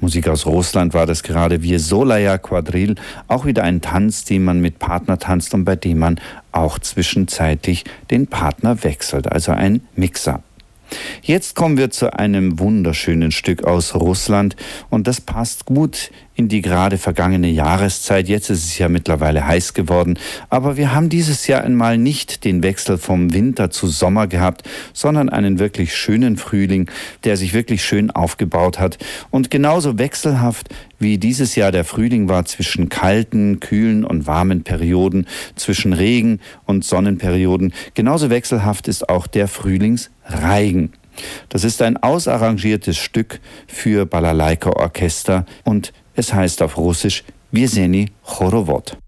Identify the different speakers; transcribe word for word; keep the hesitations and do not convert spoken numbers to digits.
Speaker 1: Musik aus Russland war das gerade Viesolaya Quadrille, auch wieder ein Tanz, den man mit Partner tanzt und bei dem man auch zwischenzeitlich den Partner wechselt, also ein Mixer. Jetzt kommen wir zu einem wunderschönen Stück aus Russland und das passt gut in die gerade vergangene Jahreszeit. Jetzt ist es ja mittlerweile heiß geworden, aber wir haben dieses Jahr einmal nicht den Wechsel vom Winter zu Sommer gehabt, sondern einen wirklich schönen Frühling, der sich wirklich schön aufgebaut hat. Und genauso wechselhaft wie dieses Jahr der Frühling war zwischen kalten, kühlen und warmen Perioden, zwischen Regen- und Sonnenperioden, genauso wechselhaft ist auch der Frühlingsreigen. Das ist ein ausarrangiertes Stück für Balalaika-Orchester und es heißt auf Russisch Wieseni Chorovod.